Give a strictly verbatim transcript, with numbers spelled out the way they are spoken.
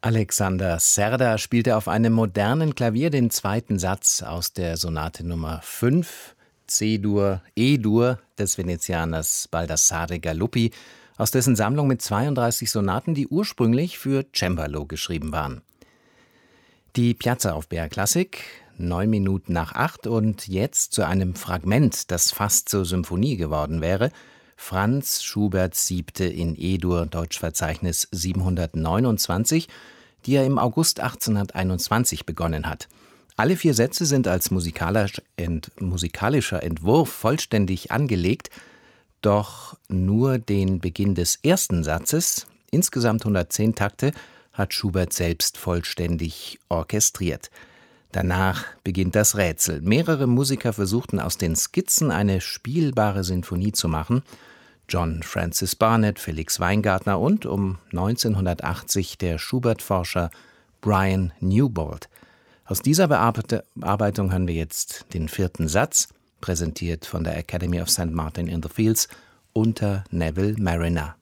Alexander Serda spielte auf einem modernen Klavier den zweiten Satz aus der Sonate Nummer fünf, C-Dur, E-Dur des Venezianers Baldassare Galuppi, aus dessen Sammlung mit zweiunddreißig Sonaten, die ursprünglich für Cembalo geschrieben waren. Die Piazza auf B R Klassik, neun Minuten nach acht und jetzt zu einem Fragment, das fast zur Symphonie geworden wäre, Franz Schuberts Siebte in E-Dur, Deutschverzeichnis siebenhundertneunundzwanzig, die er im August achtzehnhunderteinundzwanzig begonnen hat. Alle vier Sätze sind als musikalisch ent, musikalischer Entwurf vollständig angelegt, doch nur den Beginn des ersten Satzes, insgesamt hundertzehn Takte, hat Schubert selbst vollständig orchestriert. Danach beginnt das Rätsel. Mehrere Musiker versuchten aus den Skizzen eine spielbare Sinfonie zu machen. John Francis Barnett, Felix Weingartner und um neunzehnhundertachtzig der Schubert-Forscher Brian Newbold. Aus dieser Bearbeitung hören wir jetzt den vierten Satz, präsentiert von der Academy of Saint Martin in the Fields unter Neville Marriner.